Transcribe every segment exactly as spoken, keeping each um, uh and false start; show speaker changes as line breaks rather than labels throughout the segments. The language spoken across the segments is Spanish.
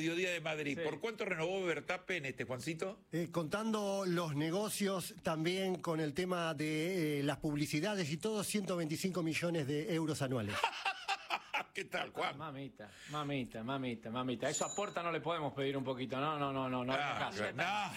mediodía de Madrid.
Sí.
¿Por cuánto renovó Verstappen, este Juancito?
Eh, contando los negocios, también con el tema de eh, las publicidades y todo, ciento veinticinco millones de euros anuales.
¿Qué tal, Juan?
Mamita, mamita, mamita, mamita. Eso aporta, no le podemos pedir un poquito. No, no, no, no. no,
Ah,
no,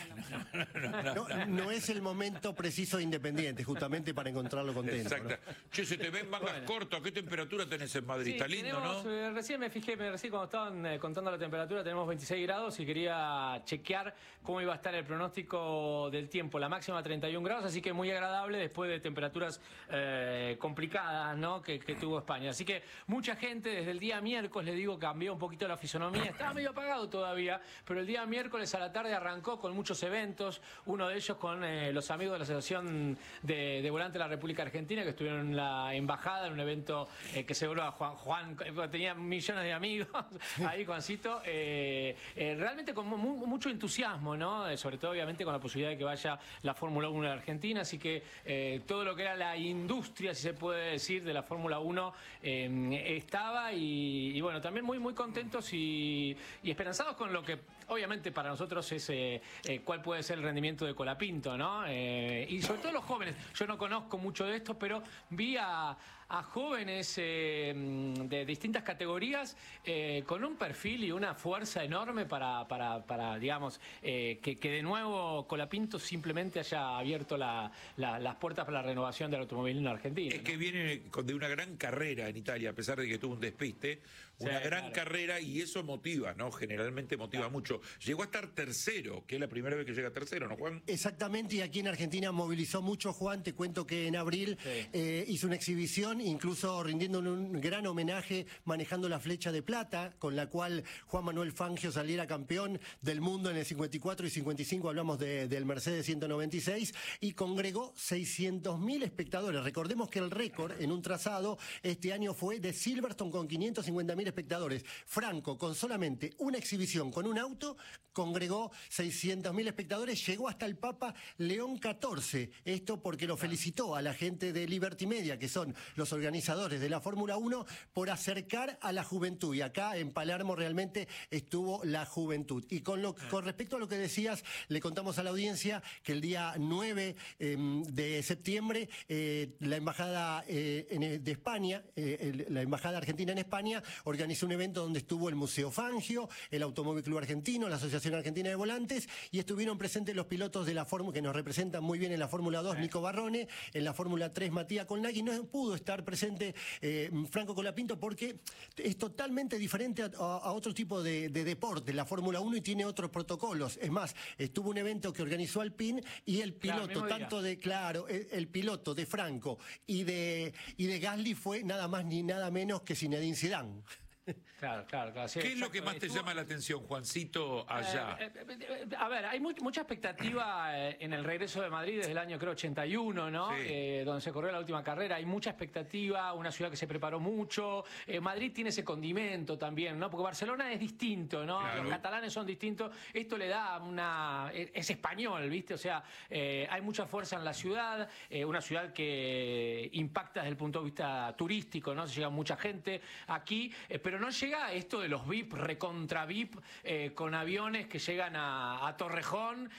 no, no, no, no,
No, no es el momento preciso de Independiente, justamente para encontrarlo contento, ¿no?
Exacto. Che, se te ven mangas
Bueno.
cortas. ¿Qué temperatura tenés en Madrid?
Sí,
Está lindo,
tenemos,
¿no?
eh, recién me fijé, me, recién cuando estaban eh, contando la temperatura, tenemos veintiséis grados y quería chequear cómo iba a estar el pronóstico del tiempo. La máxima treinta y un grados, así que muy agradable después de temperaturas eh, complicadas, ¿no? que, que tuvo España. Así que mucha gente desde el día miércoles, le digo, cambió un poquito la fisonomía. Estaba medio apagado todavía, pero el día miércoles a la tarde arrancó con muchos eventos, uno de ellos con eh, los amigos de la Asociación de, de Volantes de la República Argentina, que estuvieron en la embajada, en un evento eh, que seguro a Juan, Juan eh, tenía millones de amigos, ahí Juancito, eh, eh, realmente con mu mucho entusiasmo, ¿no? Eh, sobre todo obviamente con la posibilidad de que vaya la Fórmula uno de Argentina, así que eh, todo lo que era la industria, si se puede decir, de la Fórmula uno eh, estaba y, y bueno, también muy muy contentos y, y esperanzados con lo que obviamente para nosotros es eh, eh, cuál puede ser el rendimiento de Colapinto, ¿no? Eh, y sobre todo los jóvenes. Yo no conozco mucho de esto, pero vi a, a jóvenes eh, de distintas categorías eh, con un perfil y una fuerza enorme para, para, para digamos, eh, que, que de nuevo Colapinto simplemente haya abierto la, la, las puertas para la renovación del automovilismo argentino.
Es
¿no?
que viene con- de una gran carrera en Italia, a pesar de que tuvo un despiste, una
Sí,
gran
claro.
carrera, y eso motiva, ¿no? Generalmente motiva
Claro.
mucho. Llegó a estar tercero, que es la primera vez que llega tercero, ¿no, Juan?
Exactamente, y aquí en Argentina movilizó mucho, Juan. Te cuento que en abril
Sí.
eh, hizo una exhibición, incluso rindiéndole un gran homenaje, manejando la flecha de plata, con la cual Juan Manuel Fangio saliera campeón del mundo en el cincuenta y cuatro y cincuenta y cinco, hablamos de, del Mercedes ciento noventa y seis, y congregó seiscientos mil espectadores. Recordemos que el récord en un trazado este año fue de Silverstone con quinientos cincuenta mil espectadores. Franco, con solamente una exhibición con un auto, congregó seiscientos mil espectadores, llegó hasta el Papa León catorce. Esto porque lo felicitó a la gente de Liberty Media, que son los organizadores de la Fórmula uno, por acercar a la juventud. Y acá en Palermo realmente estuvo la juventud. Y con, lo, con respecto a lo que decías, le contamos a la audiencia que el día nueve eh, de septiembre eh, la Embajada eh, en, de España, eh, el, la Embajada Argentina en España, organizó un evento donde estuvo el Museo Fangio, el Automóvil Club Argentino, la Asociación Argentina de Volantes, y estuvieron presentes los pilotos de la Fórmula, que nos representan muy bien en la Fórmula dos, Nico Barrone, en la Fórmula tres, Matías Colnaghi. No pudo estar presente eh, Franco Colapinto porque es totalmente diferente a, a, a otro tipo de, de deporte, la Fórmula uno, y tiene otros protocolos. Es más, estuvo un evento que organizó Alpine y el
Claro,
piloto,
mismo día.
tanto de, claro, el, el piloto de Franco y de, y de Gasly fue nada más ni nada menos que Zinedine Zidane.
Claro, claro, claro. Sí,
¿Qué es lo
exacto.
que más te
Estuvo-
llama la atención, Juancito, allá?
Eh, eh, eh, a ver, hay mu- mucha expectativa eh, en el regreso de Madrid desde el año, creo, ochenta y uno, ¿no?
Sí.
Eh, donde se corrió la última carrera. Hay mucha expectativa, una ciudad que se preparó mucho. Eh, Madrid tiene ese condimento también, ¿no? Porque Barcelona es distinto, ¿no?
Claro.
Los catalanes son distintos. Esto le da una... Es, es español, ¿viste? O sea, eh, hay mucha fuerza en la ciudad, eh, una ciudad que impacta desde el punto de vista turístico, ¿no? Se llega mucha gente aquí, eh, pero no llega esto de los V I P, recontra V I P, eh, con aviones que llegan a, a Torrejón,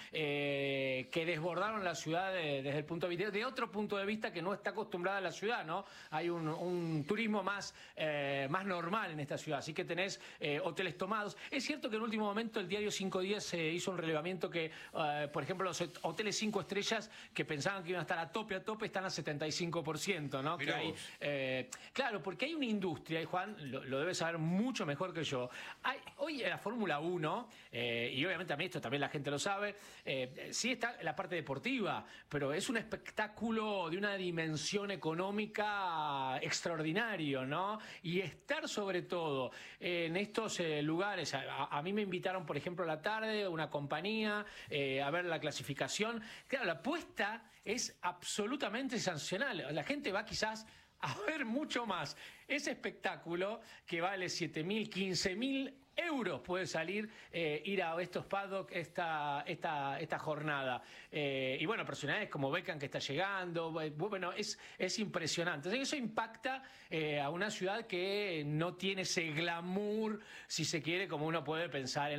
eh, que desbordaron la ciudad de- desde el punto de vista, de otro punto de vista que no está acostumbrada a la ciudad, ¿no? Hay un, un turismo más, eh, más normal en esta ciudad, así que tenés eh, hoteles tomados. Es cierto que en último momento el diario Cinco Días se hizo un relevamiento que, eh, por ejemplo, los hoteles cinco estrellas que pensaban que iban a estar a tope, a tope, están a setenta y cinco por ciento, ¿no? Que
Mirá
hay,
vos.
eh, claro, porque hay una industria, y Juan lo, lo debe saber mucho mejor que yo. Hay, hoy en la Fórmula uno, eh, y obviamente a mí esto también la gente lo sabe, eh, sí está la parte deportiva, pero es un espectáculo de una dimensión económica extraordinario, ¿no? Y estar sobre todo en estos eh, lugares, a, a mí me invitaron, por ejemplo, a la tarde, una compañía, eh, a ver la clasificación. Claro, la apuesta es absolutamente sensacional. La gente va quizás a ver mucho más ese espectáculo que vale siete mil, quince mil euros puede salir eh, ir a estos paddock esta, esta, esta jornada. Eh, y bueno, personalidades como Beckham que está llegando, bueno, es, es impresionante. O sea, eso impacta eh, a una ciudad que no tiene ese glamour, si se quiere, como uno puede pensar en